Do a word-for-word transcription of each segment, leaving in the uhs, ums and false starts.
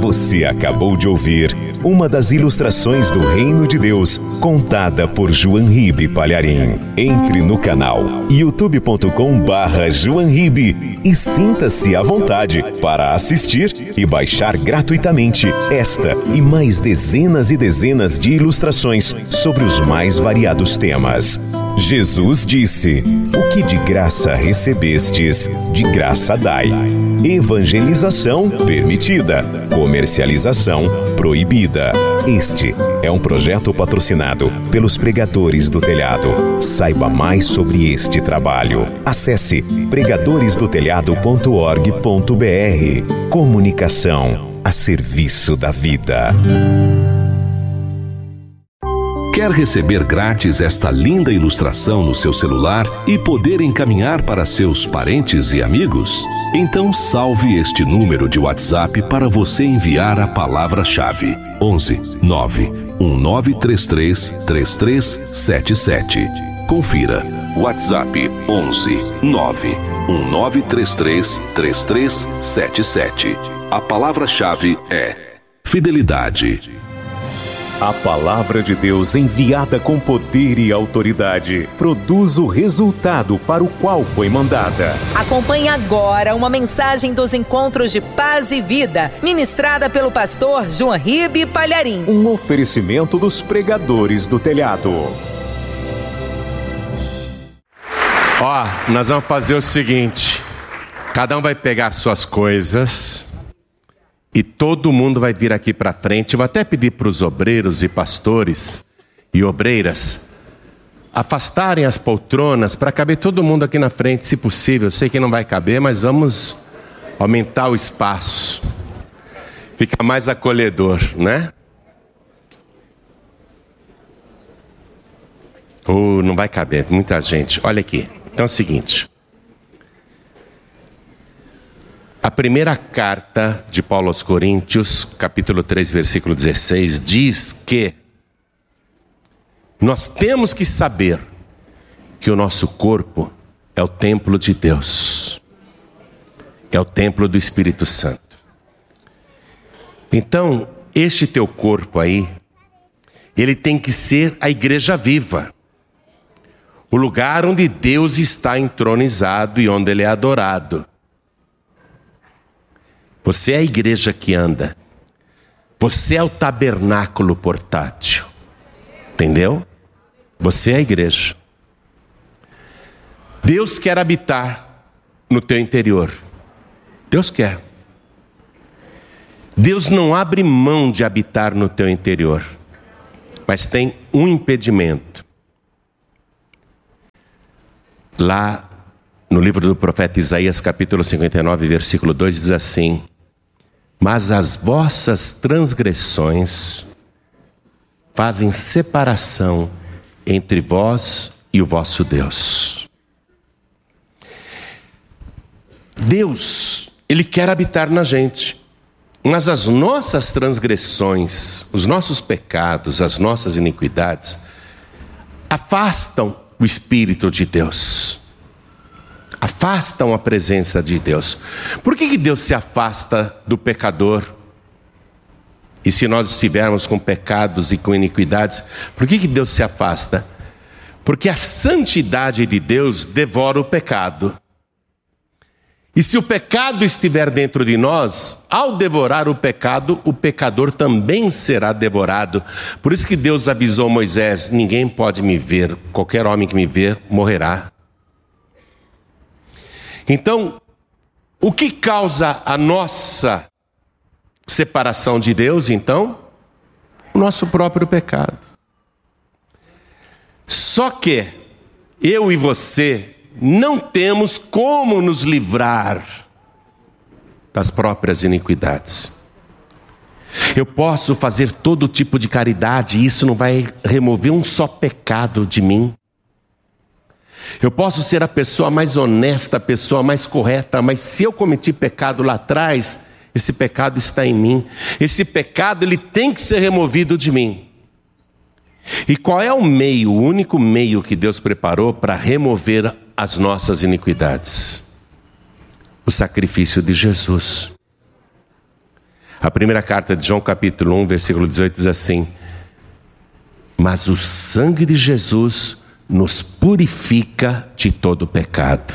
Você acabou de ouvir uma das ilustrações do Reino de Deus, contada por João Ribe Palharim. Entre no canal youtube ponto com barra João Ribe e sinta-se à vontade para assistir e baixar gratuitamente esta e mais dezenas e dezenas de ilustrações sobre os mais variados temas. Jesus disse: o que de graça recebestes, de graça dai. Evangelização permitida, comercialização proibida. Este é um projeto patrocinado pelos Pregadores do Telhado. Saiba mais sobre este trabalho. Acesse pregadores do telhado ponto org ponto br. Comunicação a serviço da vida. Quer receber grátis esta linda ilustração no seu celular e poder encaminhar para seus parentes e amigos? Então salve este número de WhatsApp para você enviar a palavra-chave onze nove um nove três três três três sete sete. Confira. WhatsApp onze nove um nove três três três três sete sete. A palavra-chave é fidelidade. A palavra de Deus, enviada com poder e autoridade, produz o resultado para o qual foi mandada. Acompanhe agora uma mensagem dos Encontros de Paz e Vida, ministrada pelo pastor João Ribe Palharim. Um oferecimento dos Pregadores do Telhado. Ó, nós vamos fazer o seguinte: cada um vai pegar suas coisas e todo mundo vai vir aqui para frente. Eu vou até pedir para os obreiros e pastores e obreiras afastarem as poltronas para caber todo mundo aqui na frente, se possível. Eu sei que não vai caber, mas vamos aumentar o espaço. Fica mais acolhedor, né? Oh, não vai caber, muita gente. Olha aqui, então é o seguinte. A primeira carta de Paulo aos Coríntios, capítulo três, versículo dezesseis, diz que nós temos que saber que o nosso corpo é o templo de Deus, é o templo do Espírito Santo. Então, este teu corpo aí, ele tem que ser a igreja viva, o lugar onde Deus está entronizado e onde Ele é adorado. Você é a igreja que anda. Você é o tabernáculo portátil. Entendeu? Você é a igreja. Deus quer habitar no teu interior. Deus quer. Deus não abre mão de habitar no teu interior, mas tem um impedimento. Lá no livro do profeta Isaías, capítulo cinquenta e nove, versículo dois, diz assim: mas as vossas transgressões fazem separação entre vós e o vosso Deus. Deus, Ele quer habitar na gente, mas as nossas transgressões, os nossos pecados, as nossas iniquidades, afastam o Espírito de Deus. Afastam a presença de Deus. Por que que Deus se afasta do pecador? E se nós estivermos com pecados e com iniquidades, por que que Deus se afasta? Porque a santidade de Deus devora o pecado. E se o pecado estiver dentro de nós, ao devorar o pecado, o pecador também será devorado. Por isso que Deus avisou Moisés: ninguém pode me ver, qualquer homem que me ver morrerá. Então, o que causa a nossa separação de Deus, então? O nosso próprio pecado. Só que eu e você não temos como nos livrar das próprias iniquidades. Eu posso fazer todo tipo de caridade e isso não vai remover um só pecado de mim. Eu posso ser a pessoa mais honesta, a pessoa mais correta, mas se eu cometi pecado lá atrás, esse pecado está em mim. Esse pecado, ele tem que ser removido de mim. E qual é o meio, o único meio que Deus preparou para remover as nossas iniquidades? O sacrifício de Jesus. A primeira carta de João, capítulo um, versículo dezoito, diz assim: mas o sangue de Jesus nos purifica de todo pecado.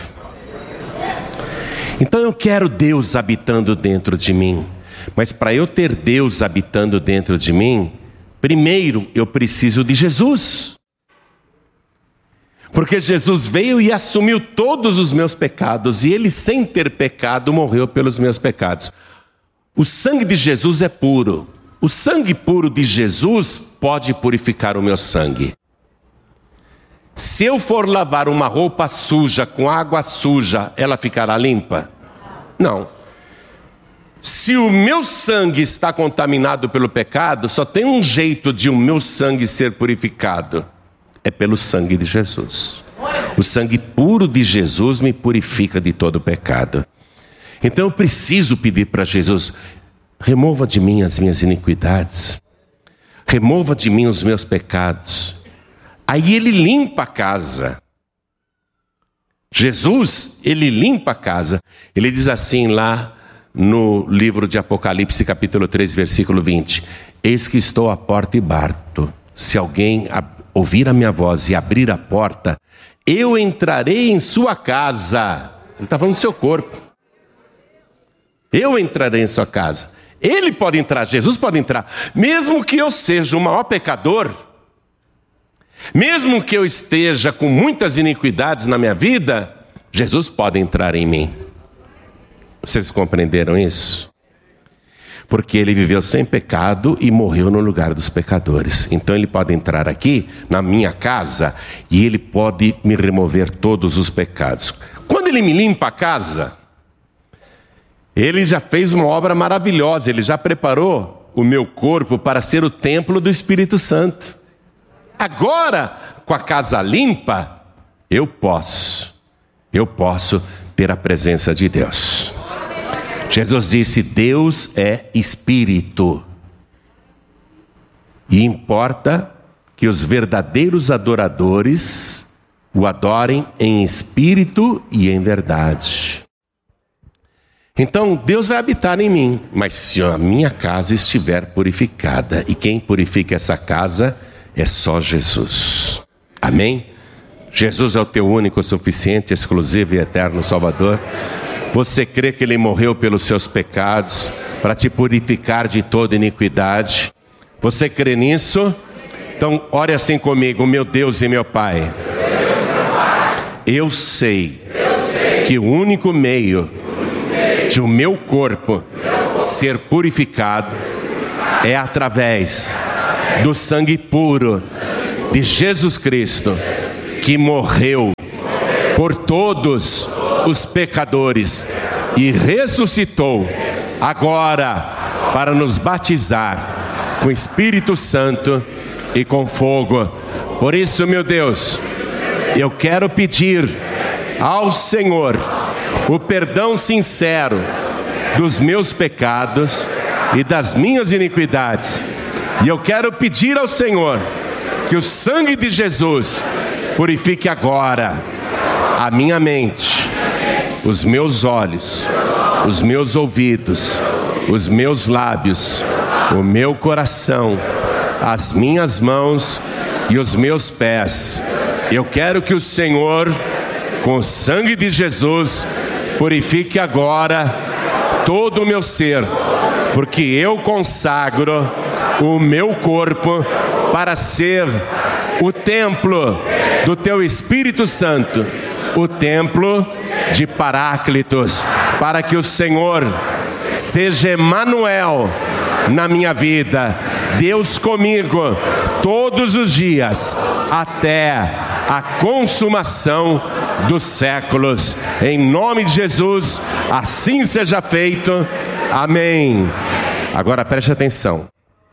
Então eu quero Deus habitando dentro de mim, mas para eu ter Deus habitando dentro de mim, primeiro eu preciso de Jesus. Porque Jesus veio e assumiu todos os meus pecados, e Ele, sem ter pecado, morreu pelos meus pecados. O sangue de Jesus é puro. O sangue puro de Jesus pode purificar o meu sangue. Se eu for lavar uma roupa suja com água suja, ela ficará limpa? Não. Se o meu sangue está contaminado pelo pecado, só tem um jeito de o meu sangue ser purificado: é pelo sangue de Jesus. O sangue puro de Jesus me purifica de todo pecado. Então eu preciso pedir para Jesus: remova de mim as minhas iniquidades, remova de mim os meus pecados. Aí Ele limpa a casa. Jesus, Ele limpa a casa. Ele diz assim lá no livro de Apocalipse, capítulo três, versículo vinte: eis que estou à porta e bato. Se alguém ouvir a minha voz e abrir a porta, eu entrarei em sua casa. Ele está falando do seu corpo. Eu entrarei em sua casa. Ele pode entrar, Jesus pode entrar. Mesmo que eu seja o maior pecador, mesmo que eu esteja com muitas iniquidades na minha vida, Jesus pode entrar em mim. Vocês compreenderam isso? Porque Ele viveu sem pecado e morreu no lugar dos pecadores. Então Ele pode entrar aqui na minha casa e Ele pode me remover todos os pecados. Quando Ele me limpa a casa, Ele já fez uma obra maravilhosa. Ele já preparou o meu corpo para ser o templo do Espírito Santo. Agora, com a casa limpa, eu posso, eu posso ter a presença de Deus. Jesus disse: Deus é Espírito, e importa que os verdadeiros adoradores o adorem em espírito e em verdade. Então Deus vai habitar em mim, mas se a minha casa estiver purificada, e quem purifica essa casa é só Jesus. Amém? Jesus é o teu único, suficiente, exclusivo e eterno Salvador. Você crê que Ele morreu pelos seus pecados, para te purificar de toda iniquidade? Você crê nisso? Então ore assim comigo: meu Deus e meu Pai, eu sei que o único meio de o meu corpo ser purificado é através do sangue puro de Jesus Cristo, que morreu por todos os pecadores e ressuscitou agora para nos batizar com o Espírito Santo e com fogo. Por isso, meu Deus, eu quero pedir ao Senhor o perdão sincero dos meus pecados e das minhas iniquidades. E eu quero pedir ao Senhor que o sangue de Jesus purifique agora a minha mente, os meus olhos, os meus ouvidos, os meus lábios, o meu coração, as minhas mãos e os meus pés. Eu quero que o Senhor, com o sangue de Jesus, purifique agora todo o meu ser, porque eu consagro o meu corpo para ser o templo do teu Espírito Santo, o templo de Paráclitos, para que o Senhor seja Emanuel na minha vida, Deus comigo todos os dias, até a consumação dos séculos. Em nome de Jesus, assim seja feito. Amém. Agora preste atenção.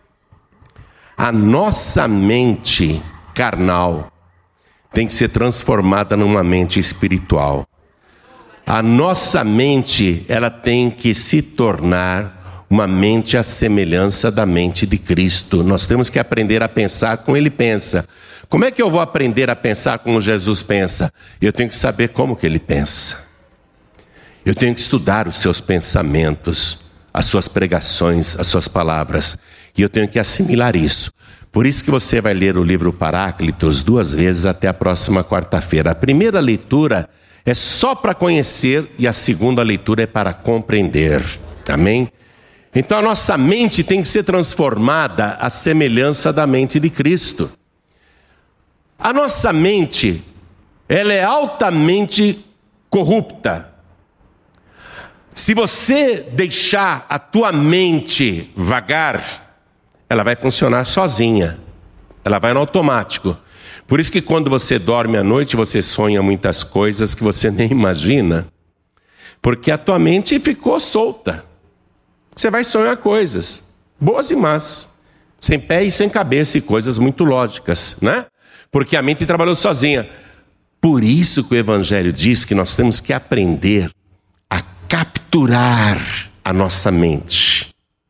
A nossa mente carnal tem que ser transformada numa mente espiritual. A nossa mente, ela tem que se tornar uma mente à semelhança da mente de Cristo. Nós temos que aprender a pensar como Ele pensa. Como é que eu vou aprender a pensar como Jesus pensa? Eu tenho que saber como que Ele pensa. Eu tenho que estudar os seus pensamentos. as suas pregações, as suas palavras. E eu tenho que assimilar isso. Por isso que você vai ler o livro Paráclitos duas vezes até a próxima quarta-feira. A primeira leitura é só para conhecer e a segunda leitura é para compreender. Amém? Então a nossa mente tem que ser transformada à semelhança da mente de Cristo. A nossa mente, ela é altamente corrupta. Se você deixar a tua mente vagar, ela vai funcionar sozinha. Ela vai no automático. Por isso que quando você dorme à noite, você sonha muitas coisas que você nem imagina. Porque a tua mente ficou solta. Você vai sonhar coisas, boas e más, sem pé e sem cabeça, e coisas muito lógicas, né? Porque a mente trabalhou sozinha. Por isso que o Evangelho diz que nós temos que aprender a capturar a nossa mente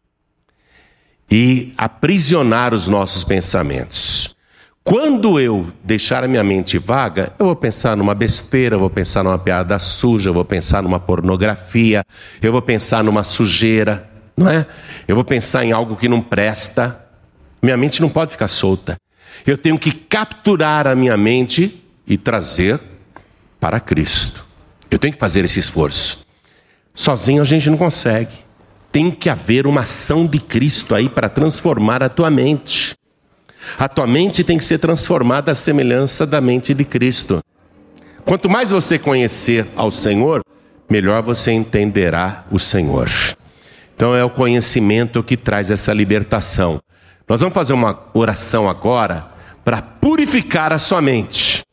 e aprisionar os nossos pensamentos. Quando eu deixar a minha mente vaga, eu vou pensar numa besteira, eu vou pensar numa piada suja, eu vou pensar numa pornografia, eu vou pensar numa sujeira, não é? Eu vou pensar em algo que não presta. Minha mente não pode ficar solta. Eu tenho que capturar a minha mente e trazer para Cristo. Eu tenho que fazer esse esforço. Sozinho a gente não consegue. Tem que haver uma ação de Cristo aí para transformar a tua mente. A tua mente tem que ser transformada à semelhança da mente de Cristo. Quanto mais você conhecer ao Senhor, melhor você entenderá o Senhor. Então é o conhecimento que traz essa libertação. Nós vamos fazer uma oração agora para purificar a sua mente.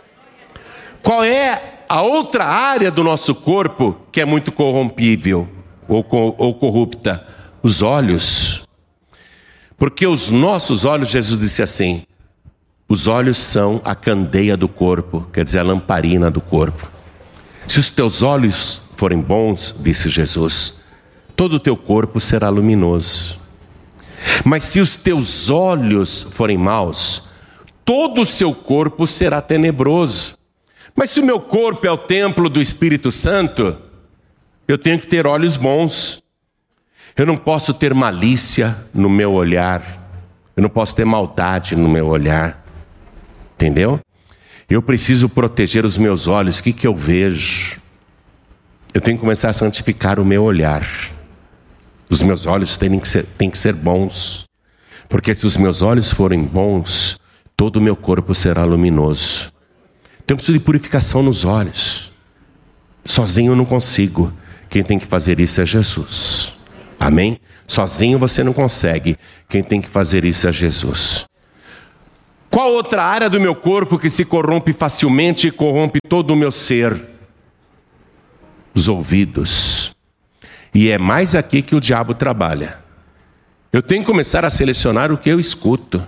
Qual é a outra área do nosso corpo que é muito corrompível ou, ou corrupta? Os olhos. Porque os nossos olhos, Jesus disse assim, os olhos são a candeia do corpo, quer dizer, a lamparina do corpo. Se os teus olhos forem bons, disse Jesus, todo o teu corpo será luminoso. Mas se os teus olhos forem maus, todo o seu corpo será tenebroso. Mas se o meu corpo é o templo do Espírito Santo, eu tenho que ter olhos bons. Eu não posso ter malícia no meu olhar. Eu não posso ter maldade no meu olhar. Entendeu? Eu preciso proteger os meus olhos. O que que eu vejo? Eu tenho que começar a santificar o meu olhar. Os meus olhos têm que ser, têm que ser bons. Porque se os meus olhos forem bons, todo o meu corpo será luminoso. Então eu preciso de purificação nos olhos. Sozinho eu não consigo. Quem tem que fazer isso é Jesus. Amém? Sozinho você não consegue. Quem tem que fazer isso é Jesus. Qual outra área do meu corpo que se corrompe facilmente e corrompe todo o meu ser? Os ouvidos. E é mais aqui que o diabo trabalha. Eu tenho que começar a selecionar o que eu escuto.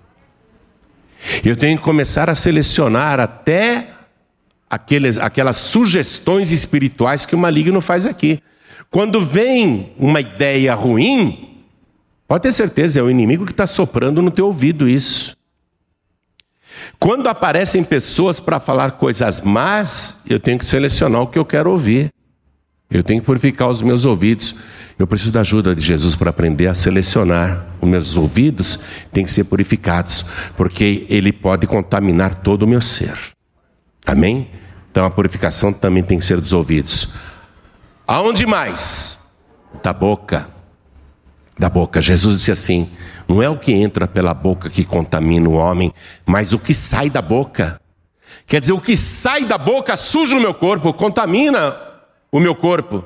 Eu tenho que começar a selecionar até aqueles, aquelas sugestões espirituais que o maligno faz aqui. Quando vem uma ideia ruim, pode ter certeza, é o inimigo que está soprando no teu ouvido isso. Quando aparecem pessoas para falar coisas más, eu tenho que selecionar o que eu quero ouvir. Eu tenho que purificar os meus ouvidos. Eu preciso da ajuda de Jesus para aprender a selecionar. Os meus ouvidos têm que ser purificados, porque ele pode contaminar todo o meu ser. Amém? Então a purificação também tem que ser dos ouvidos. Aonde mais? Da boca. Da boca. Jesus disse assim, não é o que entra pela boca que contamina o homem, mas o que sai da boca. Quer dizer, o que sai da boca suja no meu corpo, contamina o meu corpo.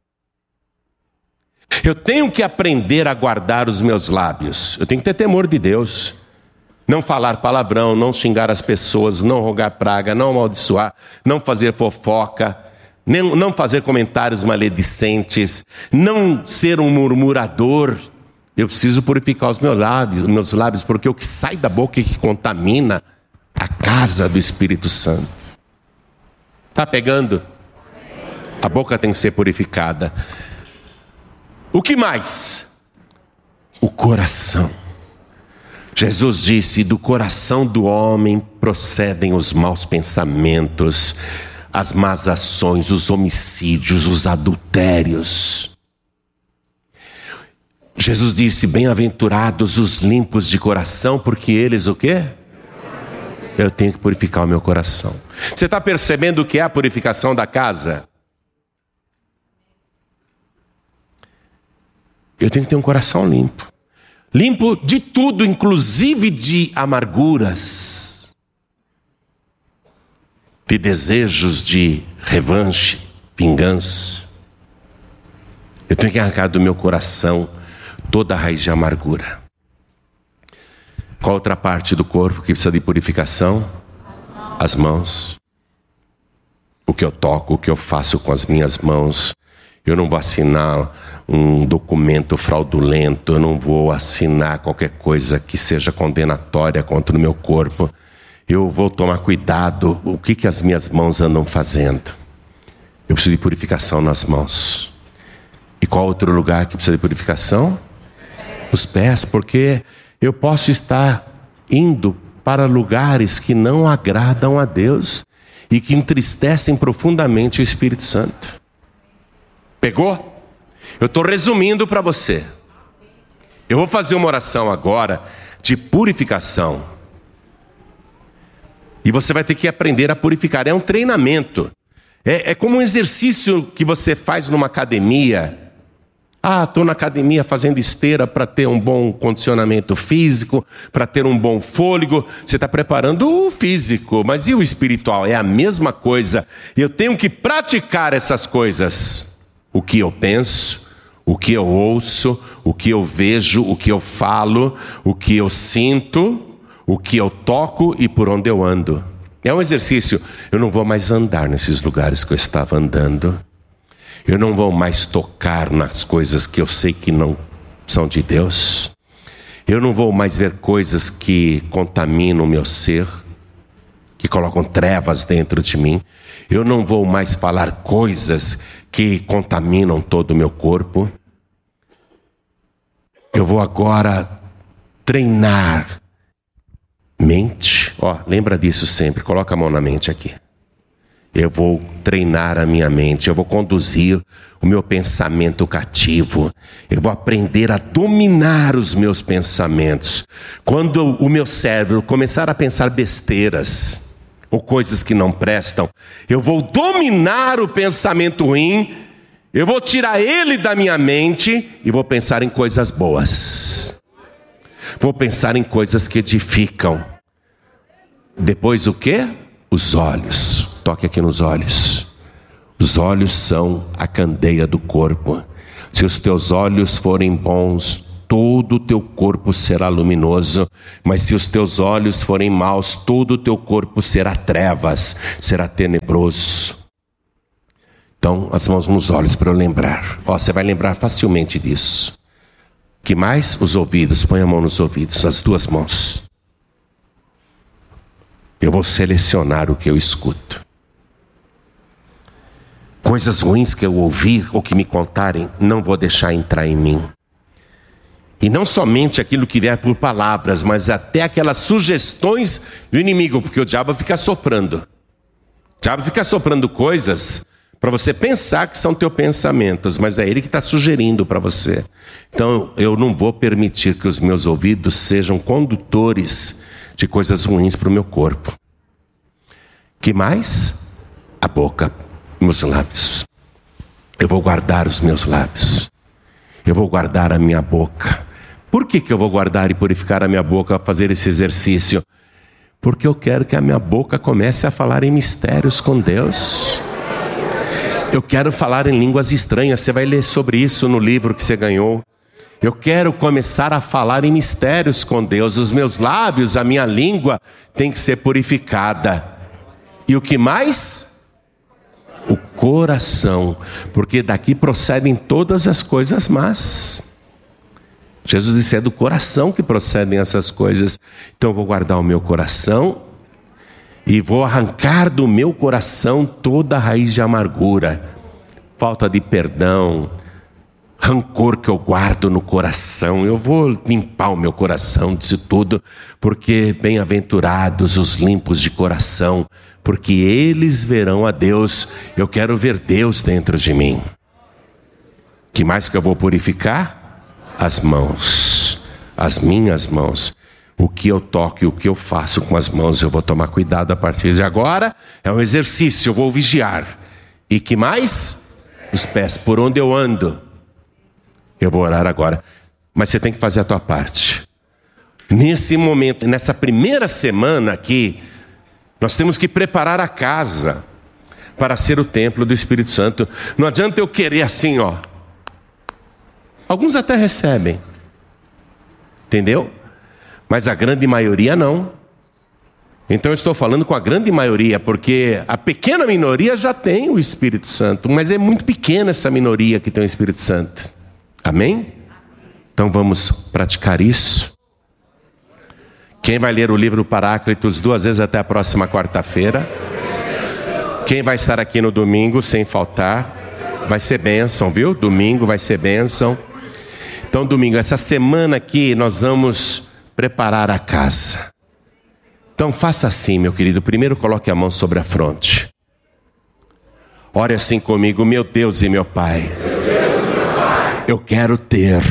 Eu tenho que aprender a guardar os meus lábios. Eu tenho que ter temor de Deus. Não falar palavrão, não xingar as pessoas, não rogar praga, não amaldiçoar, não fazer fofoca, não fazer comentários maledicentes, não ser um murmurador. Eu preciso purificar os meus lábios, meus lábios, porque o que sai da boca é que contamina a casa do Espírito Santo. Está pegando? A boca tem que ser purificada. O que mais? O coração. Jesus disse, do coração do homem procedem os maus pensamentos, as más ações, os homicídios, os adultérios. Jesus disse, bem-aventurados os limpos de coração, porque eles o quê? Eu tenho que purificar o meu coração. Você está percebendo o que é a purificação da casa? Eu tenho que ter um coração limpo. Limpo de tudo, inclusive de amarguras, de desejos de revanche, vingança. Eu tenho que arrancar do meu coração toda a raiz de amargura. Qual outra parte do corpo que precisa de purificação? As mãos. O que eu toco, o que eu faço com as minhas mãos. Eu não vou assinar um documento fraudulento, eu não vou assinar qualquer coisa que seja condenatória contra o meu corpo. Eu vou tomar cuidado, o que, que as minhas mãos andam fazendo. Eu preciso de purificação nas mãos. E qual outro lugar que precisa de purificação? Os pés, porque eu posso estar indo para lugares que não agradam a Deus e que entristecem profundamente o Espírito Santo. Pegou? Eu estou resumindo para você. Eu vou fazer uma oração agora de purificação. E você vai ter que aprender a purificar. É um treinamento. É, é como um exercício que você faz numa academia. Ah, estou na academia fazendo esteira para ter um bom condicionamento físico, para ter um bom fôlego. Você está preparando o físico, mas e o espiritual? É a mesma coisa. Eu tenho que praticar essas coisas. O que eu penso, o que eu ouço, o que eu vejo, o que eu falo, o que eu sinto, o que eu toco e por onde eu ando. É um exercício. Eu não vou mais andar nesses lugares que eu estava andando. Eu não vou mais tocar nas coisas que eu sei que não são de Deus. Eu não vou mais ver coisas que contaminam o meu ser, que colocam trevas dentro de mim. Eu não vou mais falar coisas que contaminam todo o meu corpo. Eu vou agora treinar mente. Ó, lembra disso sempre, coloca a mão na mente aqui. Eu vou treinar a minha mente, eu vou conduzir o meu pensamento cativo. Eu vou aprender a dominar os meus pensamentos. Quando o meu cérebro começar a pensar besteiras ou coisas que não prestam, eu vou dominar o pensamento ruim, eu vou tirar ele da minha mente e vou pensar em coisas boas. Vou pensar em coisas que edificam. Depois o quê? Os olhos. Toque aqui nos olhos. Os olhos são a candeia do corpo. Se os teus olhos forem bons, todo o teu corpo será luminoso. Mas se os teus olhos forem maus, todo o teu corpo será trevas, será tenebroso. Então, as mãos nos olhos para eu lembrar. Ó, você vai lembrar facilmente disso. Que mais? Os ouvidos. Põe a mão nos ouvidos, as duas mãos. Eu vou selecionar o que eu escuto. Coisas ruins que eu ouvir ou que me contarem, não vou deixar entrar em mim. E não somente aquilo que vier por palavras, mas até aquelas sugestões do inimigo, porque o diabo fica soprando. O diabo fica soprando coisas para você pensar que são teus pensamentos, mas é ele que está sugerindo para você. Então eu não vou permitir que os meus ouvidos sejam condutores de coisas ruins para o meu corpo. Que mais? A boca, meus lábios. Eu vou guardar os meus lábios. Eu vou guardar a minha boca. Por que que eu vou guardar e purificar a minha boca, fazer esse exercício? Porque eu quero que a minha boca comece a falar em mistérios com Deus. Eu quero falar em línguas estranhas. Você vai ler sobre isso no livro que você ganhou. Eu quero começar a falar em mistérios com Deus. Os meus lábios, a minha língua tem que ser purificada. E o que mais? O coração. Porque daqui procedem todas as coisas más. Jesus disse, é do coração que procedem essas coisas. Então eu vou guardar o meu coração e vou arrancar do meu coração toda a raiz de amargura, falta de perdão, rancor que eu guardo no coração. Eu vou limpar o meu coração disso tudo, porque bem-aventurados os limpos de coração, porque eles verão a Deus. Eu quero ver Deus dentro de mim. Que mais que eu vou purificar? as mãos, as minhas mãos. O que eu toco e o que eu faço com as mãos, eu vou tomar cuidado a partir de agora. É um exercício, eu vou vigiar. E que mais? Os pés, por onde eu ando. Eu vou orar agora. Mas você tem que fazer a tua parte. Nesse momento, nessa primeira semana aqui, nós temos que preparar a casa para ser o templo do Espírito Santo. Não adianta eu querer assim, ó. Alguns até recebem. Entendeu? Mas a grande maioria não. Então eu estou falando com a grande maioria, porque a pequena minoria já tem o Espírito Santo, mas é muito pequena essa minoria que tem o Espírito Santo. Amém? Então vamos praticar isso. Quem vai ler o livro Paráclitos duas vezes até a próxima quarta-feira? Quem vai estar aqui no domingo sem faltar? Vai ser bênção, viu? Domingo vai ser bênção. Então domingo, essa semana aqui nós vamos preparar a casa. Então faça assim, meu querido. Primeiro coloque a mão sobre a fronte. Ore assim comigo. Meu Deus e meu Pai, eu quero ter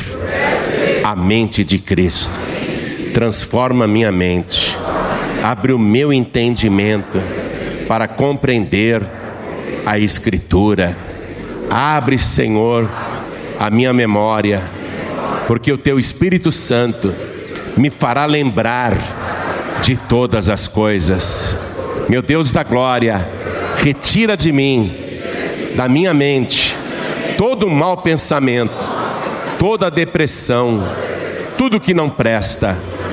a mente de Cristo. Transforma minha mente. Abre o meu entendimento para compreender a Escritura. Abre, Senhor, a minha memória, porque o Teu Espírito Santo me fará lembrar de todas as coisas. Meu Deus da glória, retira de mim, da minha mente, todo mau pensamento, toda depressão, tudo que não presta.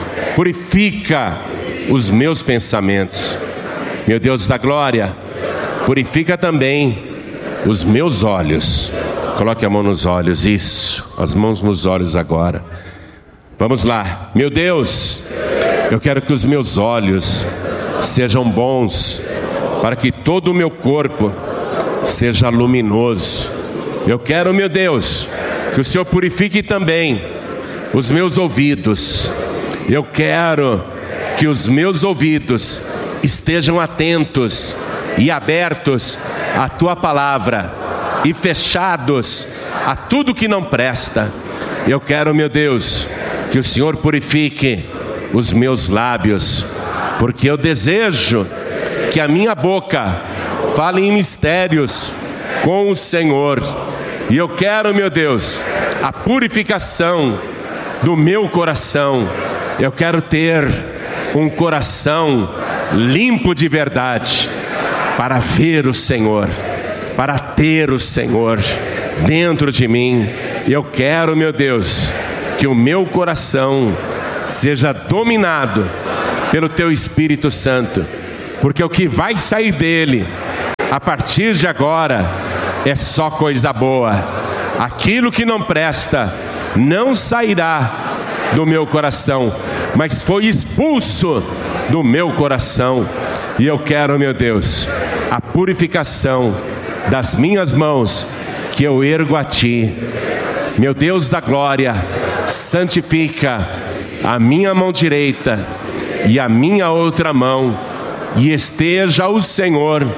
Purifica os meus pensamentos. Meu Deus da glória, purifica também os meus olhos. Coloque a mão nos olhos, isso, as mãos nos olhos agora. Vamos lá. Meu Deus, eu quero que os meus olhos sejam bons, para que todo o meu corpo seja luminoso. Eu quero, meu Deus, que o Senhor purifique também os meus ouvidos. Eu quero que os meus ouvidos estejam atentos e abertos à Tua palavra e fechados a tudo que não presta. Eu quero, meu Deus, que o Senhor purifique os meus lábios, porque eu desejo que a minha boca fale em mistérios com o Senhor. E eu quero, meu Deus, a purificação do meu coração. Eu quero ter um coração limpo de verdade, para ver o Senhor, para ter o Senhor dentro de mim. Eu quero, meu Deus, que o meu coração seja dominado pelo Teu Espírito Santo, porque o que vai sair dele a partir de agora é só coisa boa. Aquilo que não presta não sairá do meu coração, mas foi expulso do meu coração. E eu quero, meu Deus, a purificação das minhas mãos que eu ergo a Ti. Meu Deus da glória, santifica a minha mão direita e a minha outra mão, e esteja o Senhor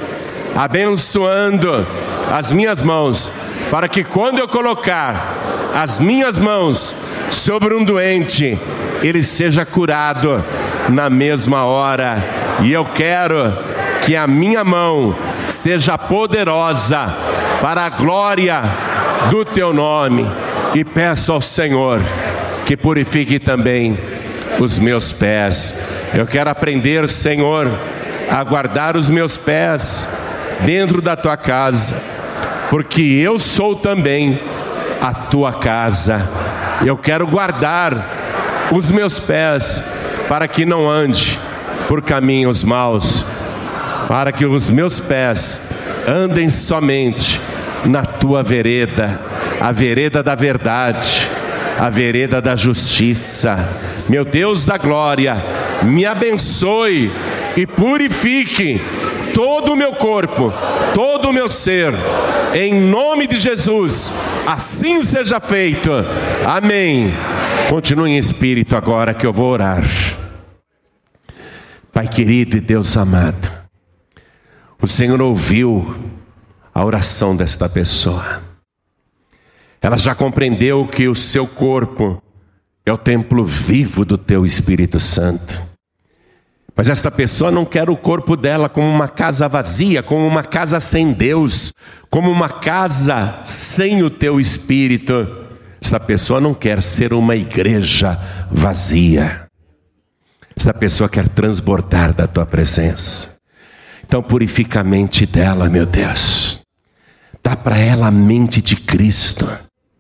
abençoando as minhas mãos, para que quando eu colocar as minhas mãos sobre um doente, ele seja curado na mesma hora. E eu quero que a minha mão seja poderosa para a glória do Teu nome. E peço ao Senhor que purifique também os meus pés. Eu quero aprender, Senhor, a guardar os meus pés dentro da Tua casa, porque eu sou também a Tua casa. Eu quero guardar os meus pés para que não ande por caminhos maus, para que os meus pés andem somente na Tua vereda, a vereda da verdade, a vereda da justiça. Meu Deus da glória, me abençoe e purifique todo o meu corpo, todo o meu ser, em nome de Jesus. Assim seja feito. Amém. Continue em espírito agora que eu vou orar. Pai querido e Deus amado, o Senhor ouviu a oração desta pessoa. Ela já compreendeu que o seu corpo é o templo vivo do teu Espírito Santo. Mas esta pessoa não quer o corpo dela como uma casa vazia, como uma casa sem Deus, como uma casa sem o teu Espírito. Esta pessoa não quer ser uma igreja vazia. Esta pessoa quer transbordar da tua presença. Então purifica a mente dela, meu Deus. Dá para ela a mente de Cristo.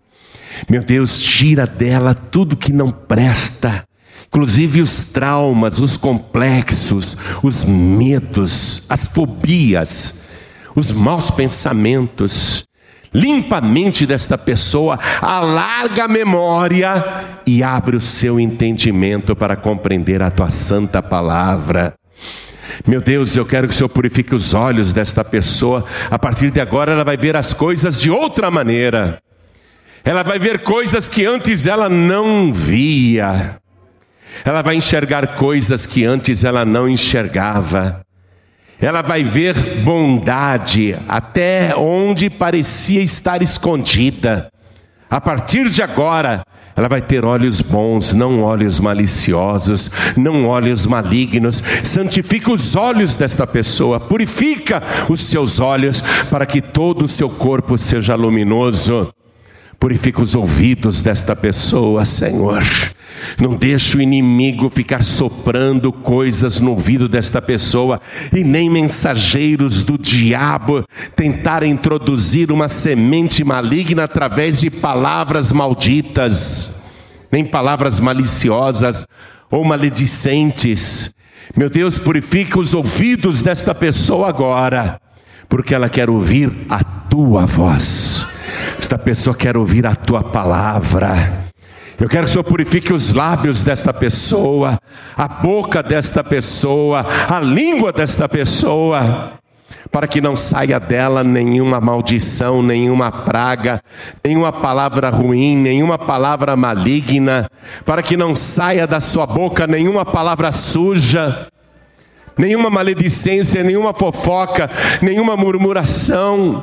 Meu Deus, tira dela tudo que não presta. Inclusive os traumas, os complexos, os medos, as fobias, os maus pensamentos. Limpa a mente desta pessoa, alarga a memória e abre o seu entendimento para compreender a tua santa palavra. Meu Deus, eu quero que o Senhor purifique os olhos desta pessoa. A partir de agora ela vai ver as coisas de outra maneira. Ela vai ver coisas que antes ela não via. Ela vai enxergar coisas que antes ela não enxergava. Ela vai ver bondade até onde parecia estar escondida. A partir de agora, ela vai ter olhos bons, não olhos maliciosos, não olhos malignos. Santifica os olhos desta pessoa, purifica os seus olhos para que todo o seu corpo seja luminoso. Purifica os ouvidos desta pessoa, Senhor. Não deixe o inimigo ficar soprando coisas no ouvido desta pessoa, e nem mensageiros do diabo tentar introduzir uma semente maligna através de palavras malditas, nem palavras maliciosas ou maledicentes. Meu Deus, purifica os ouvidos desta pessoa agora, porque ela quer ouvir a tua voz. Esta pessoa quer ouvir a tua palavra. Eu quero que o Senhor purifique os lábios desta pessoa, a boca desta pessoa, a língua desta pessoa, para que não saia dela nenhuma maldição, nenhuma praga, nenhuma palavra ruim, nenhuma palavra maligna, para que não saia da sua boca nenhuma palavra suja, nenhuma maledicência, nenhuma fofoca, nenhuma murmuração.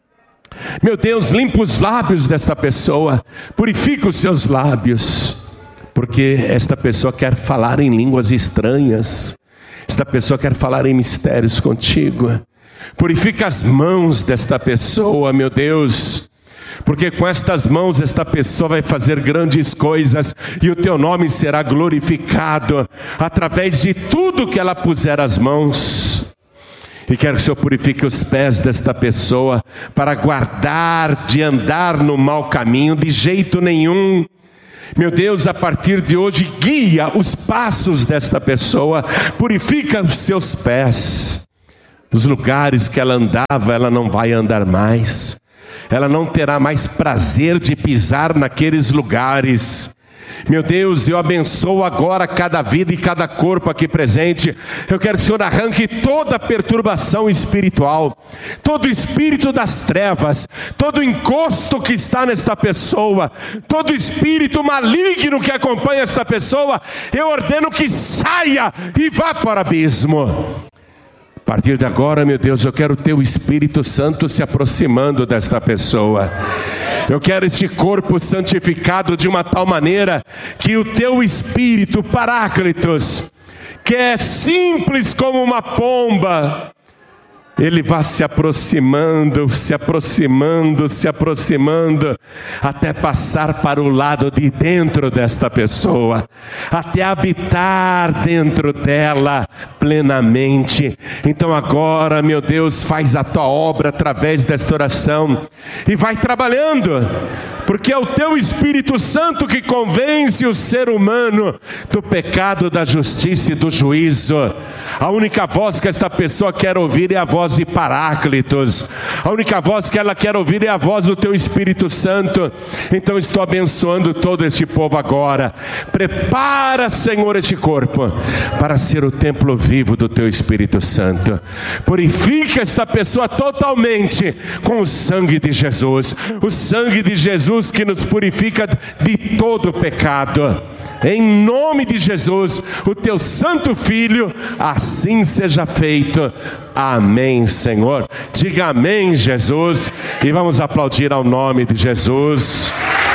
Meu Deus, limpa os lábios desta pessoa, purifica os seus lábios, porque esta pessoa quer falar em línguas estranhas, esta pessoa quer falar em mistérios contigo. Purifica as mãos desta pessoa, meu Deus, porque com estas mãos esta pessoa vai fazer grandes coisas e o teu nome será glorificado através de tudo que ela puser as mãos. E quero que o Senhor purifique os pés desta pessoa para guardar de andar no mau caminho de jeito nenhum. Meu Deus, a partir de hoje, guia os passos desta pessoa, purifica os seus pés. Os lugares que ela andava, ela não vai andar mais. Ela não terá mais prazer de pisar naqueles lugares. Meu Deus, eu abençoo agora cada vida e cada corpo aqui presente. Eu quero que o Senhor arranque toda perturbação espiritual, todo espírito das trevas, todo encosto que está nesta pessoa, todo espírito maligno que acompanha esta pessoa, eu ordeno que saia e vá para o abismo. A partir de agora, meu Deus, eu quero o teu Espírito Santo se aproximando desta pessoa. Eu quero este corpo santificado de uma tal maneira que o teu Espírito, Paráclitos, que é simples como uma pomba, ele vai se aproximando, se aproximando, se aproximando, até passar para o lado de dentro desta pessoa, até habitar dentro dela plenamente. Então agora, meu Deus, faz a tua obra através desta oração e vai trabalhando, porque é o teu Espírito Santo que convence o ser humano do pecado, da justiça e do juízo. A única voz que esta pessoa quer ouvir é a voz de Paráclitos. A única voz que ela quer ouvir é a voz do teu Espírito Santo. Então estou abençoando todo este povo agora. Prepara, Senhor, este corpo para ser o templo vivo do teu Espírito Santo. Purifica esta pessoa totalmente com o sangue de Jesus. O sangue de Jesus que nos purifica de todo pecado. em nome de Jesus, o teu santo filho, assim seja feito. Amém, Senhor. Diga amém, Jesus, e vamos aplaudir ao nome de Jesus.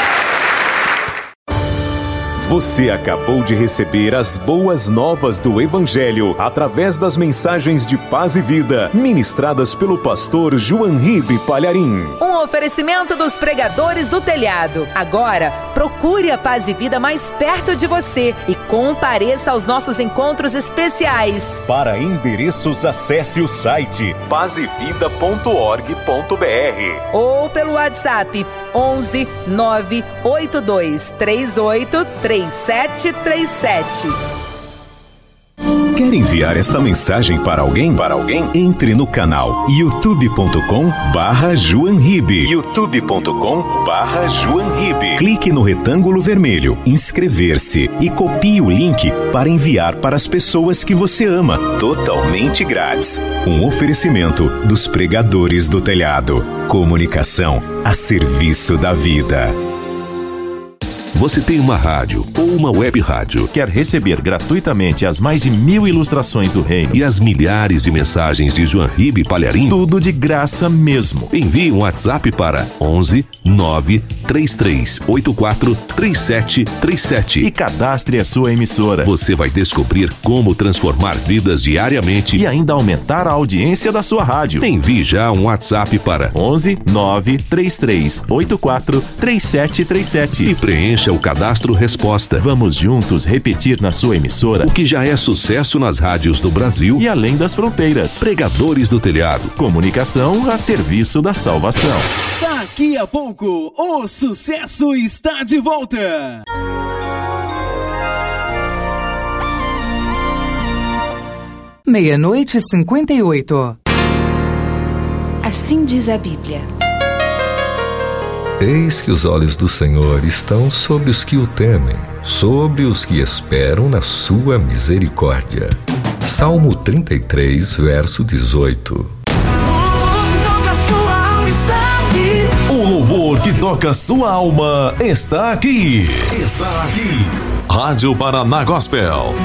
Você acabou de receber as boas novas do Evangelho através das mensagens de paz e vida ministradas pelo pastor João Ribe Palharim. Um oferecimento dos pregadores do telhado. Agora, procure a Paz e Vida mais perto de você e compareça aos nossos encontros especiais. Para endereços, acesse o site paz e vida ponto org ponto br ou pelo WhatsApp onze nove oito dois três oito três sete três sete. Quer enviar esta mensagem para alguém? Para alguém? Entre no canal youtube ponto com barra João Ribe. youtube ponto com barra João Ribe. Clique no retângulo vermelho, inscrever-se e copie o link para enviar para as pessoas que você ama, totalmente grátis. Um oferecimento dos pregadores do telhado. Comunicação a serviço da vida. Você tem uma rádio ou uma web rádio? Quer receber gratuitamente as mais de mil ilustrações do reino e as milhares de mensagens de João Ribe Palharim? Tudo de graça mesmo. Envie um WhatsApp para onze nove três três oito quatro três sete três sete e cadastre a sua emissora. Você vai descobrir como transformar vidas diariamente e ainda aumentar a audiência da sua rádio. Envie já um WhatsApp para onze nove três três oito quatro três sete três sete e preencha o cadastro resposta. Vamos juntos repetir na sua emissora o que já é sucesso nas rádios do Brasil e além das fronteiras. Pregadores do Telhado. Comunicação a serviço da salvação. Daqui a pouco, o sucesso está de volta. Meia-noite e cinquenta e oito. Assim diz a Bíblia. Eis que os olhos do Senhor estão sobre os que o temem, sobre os que esperam na sua misericórdia. Salmo trinta e três, verso dezoito. O louvor que toca sua alma está aqui. Está aqui. Rádio Paraná Gospel.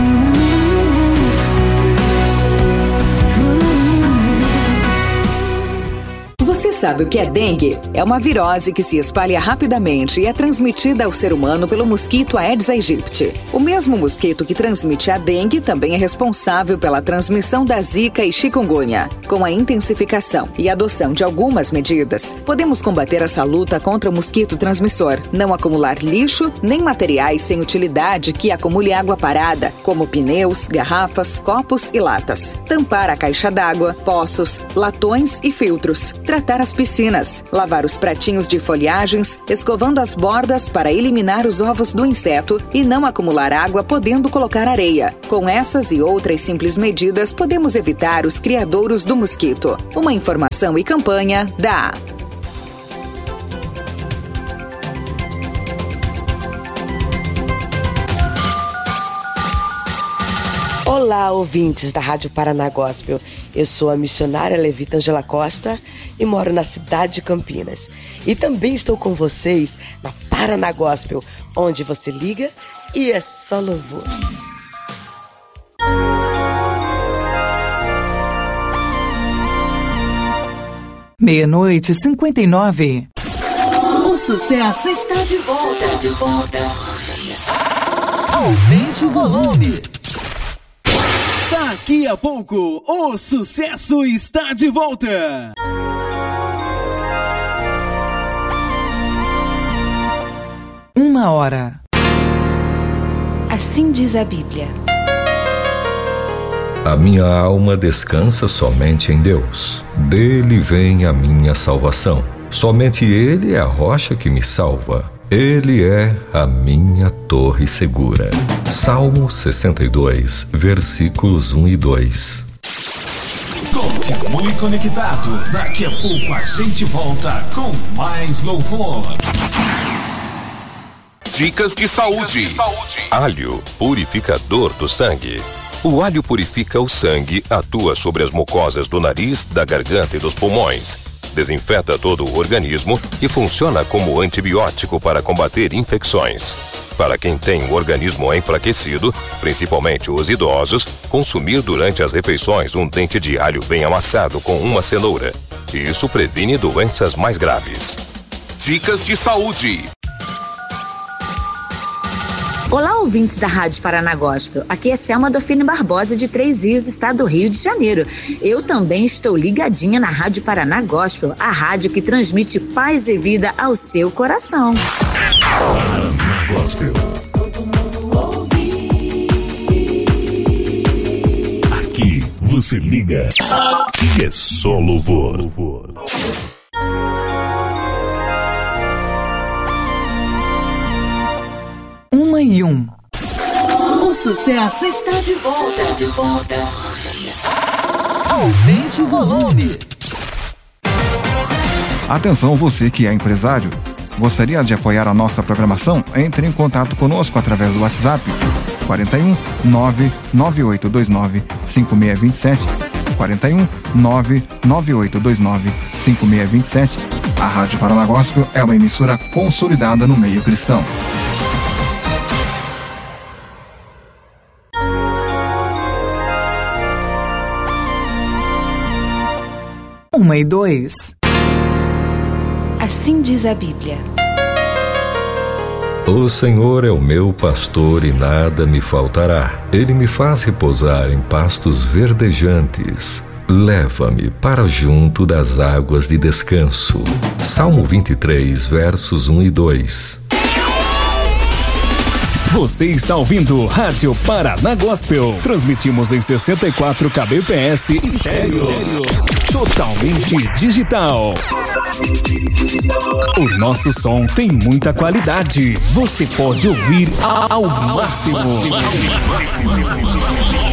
Você sabe o que é dengue? É uma virose que se espalha rapidamente e é transmitida ao ser humano pelo mosquito Aedes aegypti. O mesmo mosquito que transmite a dengue também é responsável pela transmissão da zika e chikungunya. Com a intensificação e adoção de algumas medidas, podemos combater essa luta contra o mosquito transmissor. Não acumular lixo nem materiais sem utilidade que acumule água parada, como pneus, garrafas, copos e latas. Tampar a caixa d'água, poços, latões e filtros. Tratar as piscinas, lavar os pratinhos de folhagens, escovando as bordas para eliminar os ovos do inseto e não acumular água, podendo colocar areia. Com essas e outras simples medidas, podemos evitar os criadouros do mosquito. Uma informação e campanha da Olá, ouvintes da Rádio Paraná Gospel. Eu sou a missionária Levita Angela Costa e moro na cidade de Campinas. E também estou com vocês na Paraná Gospel, onde você liga e é só louvor. Meia-noite e cinquenta e nove. O sucesso está de volta, de volta. Aumente o volume. Daqui a pouco, o sucesso está de volta. Uma hora. Assim diz a Bíblia. A minha alma descansa somente em Deus. Dele vem a minha salvação. Somente Ele é a rocha que me salva. Ele é a minha torre segura. Salmo sessenta e dois, versículos um e dois. Continue conectado. Daqui a pouco a gente volta com mais louvor. Dicas de saúde. Alho, purificador do sangue. O alho purifica o sangue, atua sobre as mucosas do nariz, da garganta e dos pulmões. Desinfeta todo o organismo e funciona como antibiótico para combater infecções. para quem tem o organismo enfraquecido, principalmente os idosos, consumir durante as refeições um dente de alho bem amassado com uma cenoura. Isso previne doenças mais graves. Dicas de saúde. Olá, ouvintes da Rádio Paraná Gospel. Aqui é Selma Dofine Barbosa, de Três Rios, estado do Rio de Janeiro. Eu também estou ligadinha na Rádio Paraná Gospel, a rádio que transmite paz e vida ao seu coração. Paraná Gospel. Aqui você liga e é só louvor. Uma e um. O sucesso está de volta, de volta. Aumente o volume. Atenção, você que é empresário. Gostaria de apoiar a nossa programação? Entre em contato conosco através do WhatsApp quarenta e um, nove nove oito dois nove, cinco seis dois sete, quarenta e um, nove nove oito dois nove, cinco seis dois sete. A Rádio Paraná Gospel é uma emissora consolidada no meio cristão. Uma e dois. Assim diz a Bíblia. O Senhor é o meu pastor e nada me faltará. Ele me faz repousar em pastos verdejantes. Leva-me para junto das águas de descanso. Salmo vinte e três, versos um e dois. Você está ouvindo Rádio Paraná Gospel. Transmitimos em sessenta e quatro kbps estéreo. Totalmente digital. O nosso som tem muita qualidade. Você pode ouvir ao máximo.